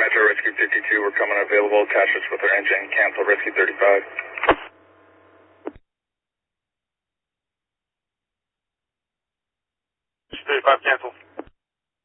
Metro Rescue 52, we're coming available. Attach us with our engine. Cancel Rescue 35. 35, cancel.